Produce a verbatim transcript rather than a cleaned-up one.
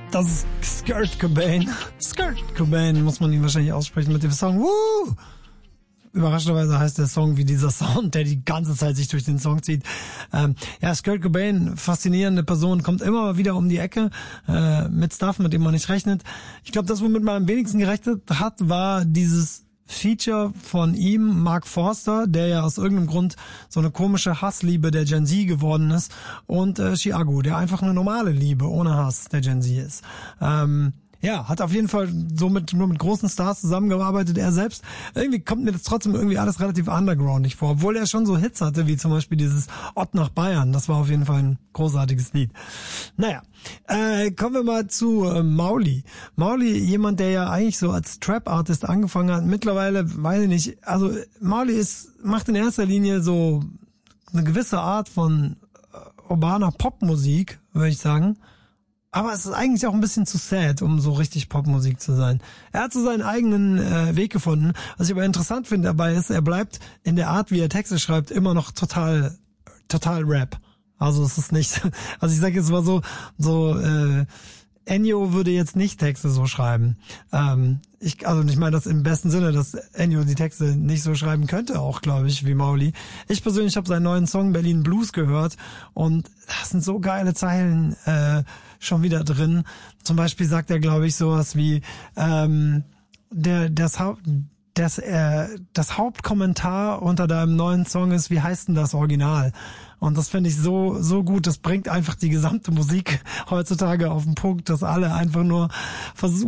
Das ist Kurt Cobain. Kurt Cobain muss man ihn wahrscheinlich aussprechen mit dem Song. Woo! Überraschenderweise heißt der Song wie dieser Sound, der die ganze Zeit sich durch den Song zieht. Ähm, ja, Kurt Cobain, faszinierende Person, kommt immer wieder um die Ecke äh, mit Stuff, mit dem man nicht rechnet. Ich glaube, das, womit man am wenigsten gerechnet hat, war dieses Feature von ihm, Mark Forster, der ja aus irgendeinem Grund so eine komische Hassliebe der Gen Z geworden ist, und äh, Chiago, der einfach eine normale Liebe ohne Hass der Gen Z ist. Ähm, ja, hat auf jeden Fall so mit, nur mit großen Stars zusammengearbeitet. Er selbst, irgendwie kommt mir das trotzdem irgendwie alles relativ undergroundig vor, obwohl er schon so Hits hatte, wie zum Beispiel dieses Ott nach Bayern. Das war auf jeden Fall ein großartiges Lied. Naja, äh, kommen wir mal zu äh, Mauli. Mauli, jemand, der ja eigentlich so als Trap-Artist angefangen hat. Mittlerweile, weiß ich nicht, also Mauli ist, macht in erster Linie so eine gewisse Art von äh, urbaner Popmusik, würde ich sagen. Aber es ist eigentlich auch ein bisschen zu sad, um so richtig Popmusik zu sein. Er hat so seinen eigenen äh, Weg gefunden. Was ich aber interessant finde dabei ist, er bleibt in der Art, wie er Texte schreibt, immer noch total, total Rap. Also es ist nicht, also ich sage jetzt mal so, so äh, Ennio würde jetzt nicht Texte so schreiben. Ähm, ich, also ich meine das im besten Sinne, dass Ennio die Texte nicht so schreiben könnte, auch glaube ich, wie Mauli. Ich persönlich habe seinen neuen Song Berlin Blues gehört und das sind so geile Zeilen äh, schon wieder drin. Zum Beispiel sagt er, glaube ich, sowas wie ähm, der das Haupt das äh, das Hauptkommentar unter deinem neuen Song ist, wie heißt denn das Original? Und das finde ich so so gut. Das bringt einfach die gesamte Musik heutzutage auf den Punkt, dass alle einfach nur versuchen,